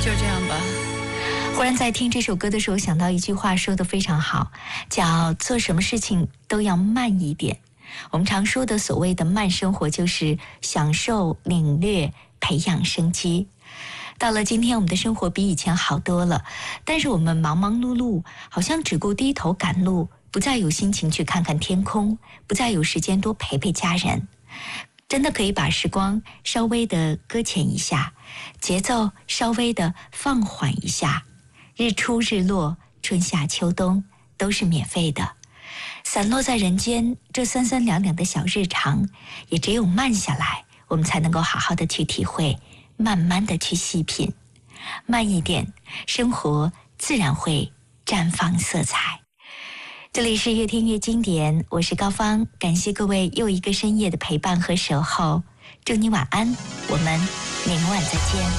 就这样吧。 忽然在听这首歌的时候，想到一句话说得非常好，叫做什么事情都要慢一点。我们常说的所谓的慢生活，就是享受、领略、培养生机。到了今天，我们的生活比以前好多了，但是我们忙忙碌碌，好像只顾低头赶路，不再有心情去看看天空，不再有时间多陪陪家人。真的可以把时光稍微的搁浅一下，节奏稍微的放缓一下，日出日落，春夏秋冬都是免费的。散落在人间这三三两两的小日常，也只有慢下来，我们才能够好好的去体会，慢慢的去细品。慢一点，生活自然会绽放色彩。这里是越听越经典，我是高芳，感谢各位又一个深夜的陪伴和守候，祝你晚安，我们明晚再见。